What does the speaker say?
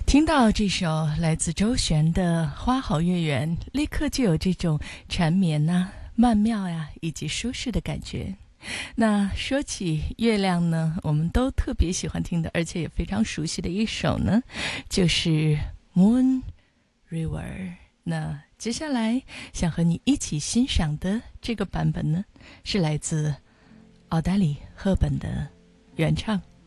听到这首来自周璇的《花好月圆》，立刻就有这种缠绵呐、曼妙呀，以及舒适的感觉。那说起月亮呢，我们都特别喜欢听的，而且也非常熟悉的一首呢，就是《Moon River》。那接下来想和你一起欣赏的这个版本呢，是来自奥黛丽·赫本的原唱。